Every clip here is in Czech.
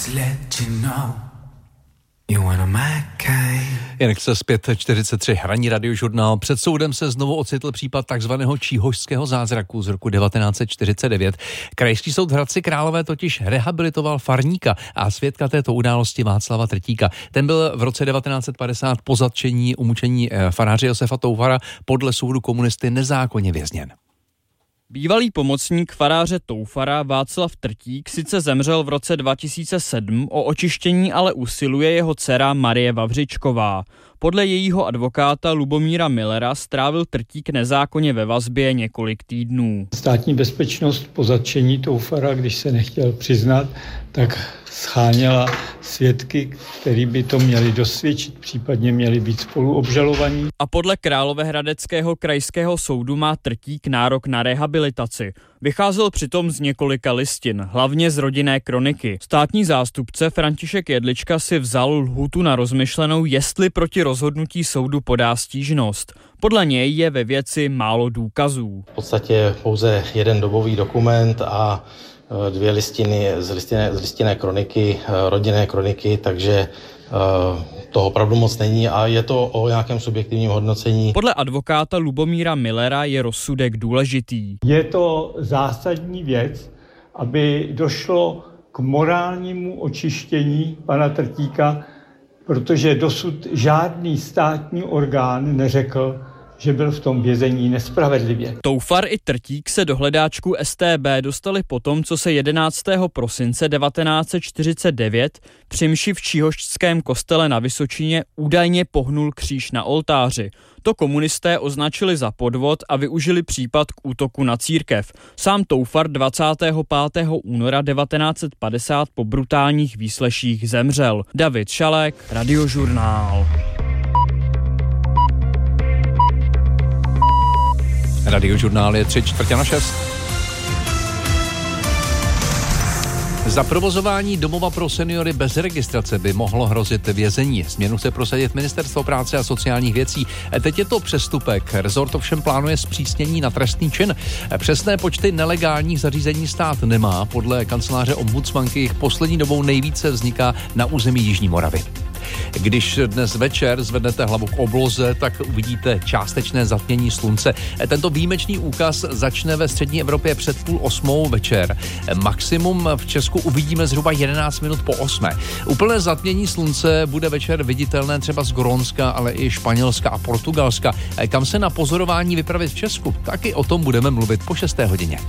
Jinak se zpět 43 hraní Radiožurnál. Před soudem se znovu ocitl případ takzvaného číhošského zázraku z roku 1949. Krajský soud v Hradci Králové totiž rehabilitoval farníka a svědka této události Václava Trtíka. Ten byl v roce 1950 po zatčení umučení faráře Josefa Toufara podle soudu komunisty nezákonně vězněn. Bývalý pomocník faráře Toufara Václav Trtík sice zemřel v roce 2007, o očištění ale usiluje jeho dcera Marie Vavřičková. Podle jejího advokáta Lubomíra Millera strávil Trtík nezákonně ve vazbě několik týdnů. Státní bezpečnost po zatčení Toufara, když se nechtěl přiznat, tak scháněla svědky, který by to měli dosvědčit, případně měli být spoluobžalovaní. A podle Královéhradeckého krajského soudu má Trtík nárok na rehabilitaci. Vycházel přitom z několika listin, hlavně z rodinné kroniky. Státní zástupce František Jedlička si vzal lhůtu na rozmyšlenou, jestli proti rozhodnutí soudu podá stížnost. Podle něj je ve věci málo důkazů. V podstatě pouze jeden dobový dokument a 2 listiny z listinné kroniky, rodinné kroniky, takže toho opravdu moc není a je to o nějakém subjektivním hodnocení. Podle advokáta Lubomíra Millera je rozsudek důležitý. Je to zásadní věc, aby došlo k morálnímu očištění pana Trtíka, protože dosud žádný státní orgán neřekl, že byl v tom vězení nespravedlivě. Toufar i Trtík se do hledáčku StB dostali potom, co se 11. prosince 1949 při mši v Číhošťském kostele na Vysočině údajně pohnul kříž na oltáři. To komunisté označili za podvod a využili případ k útoku na církev. Sám Toufar 25. února 1950 po brutálních výsleších zemřel. David Šalek, Radiožurnál. Radiožurnál je 3/4 6. Za provozování domova pro seniory bez registrace by mohlo hrozit vězení. Změnu chce prosadit Ministerstvo práce a sociálních věcí. Teď je to přestupek. Rezort ovšem plánuje zpřísnění na trestný čin. Přesné počty nelegálních zařízení stát nemá. Podle kanceláře ombudsmanky jich poslední dobou nejvíce vzniká na území Jižní Moravy. Když dnes večer zvednete hlavu k obloze, tak uvidíte částečné zatmění slunce. Tento výjimečný úkaz začne ve střední Evropě před 7:30 večer. Maximum v Česku uvidíme zhruba 11 minut po 8. Úplné zatmění slunce bude večer viditelné třeba z Grónska, ale i Španělska a Portugalska. Kam se na pozorování vypravit v Česku? Taky o tom budeme mluvit po 6. hodině.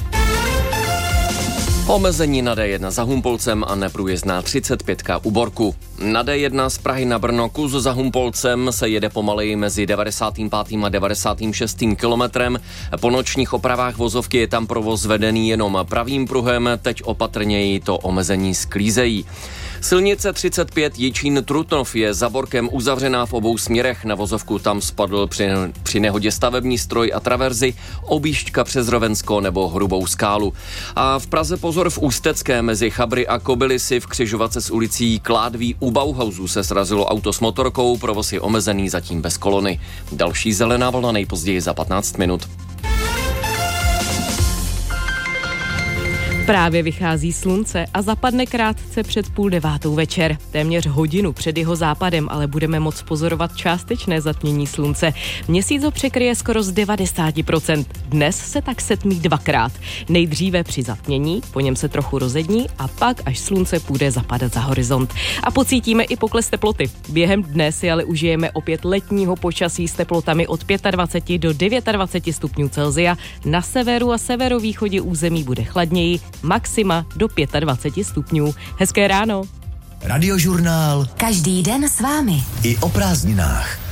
Omezení na D1 za Humpolcem a neprůjezdná 35 u Borku. Na D1 z Prahy na Brno kus za Humpolcem se jede pomaleji mezi 95. a 96. kilometrem. Po nočních opravách vozovky je tam provoz vedený jenom pravým pruhem, teď opatrněji to omezení sklízejí. Silnice 35 Jičín-Trutnov je za Borkem uzavřená v obou směrech. Na vozovku tam spadl při nehodě stavební stroj a traverzy, objížďka přes Rovensko nebo Hrubou Skálu. A v Praze pozor v Ústecké mezi Chabry a Kobylisy v křižovatce s ulicí Kládví u Bauhausu se srazilo auto s motorkou, provoz je omezený zatím bez kolony. Další zelená vlna nejpozději za 15 minut. Právě vychází slunce a zapadne krátce před 8:30 večer. Téměř hodinu před jeho západem ale budeme moct pozorovat částečné zatmění slunce. Měsíc ho překryje skoro z 90%. Dnes se tak setmí 2krát. Nejdříve při zatmění, po něm se trochu rozední a pak až slunce půjde zapadat za horizont. A pocítíme i pokles teploty. Během dne si ale užijeme opět letního počasí s teplotami od 25 do 29 stupňů Celsia. Na severu a severovýchodě území bude chladněji, maxima do 25 stupňů. Hezké ráno. Radiožurnál. Každý den s vámi. I o prázdninách.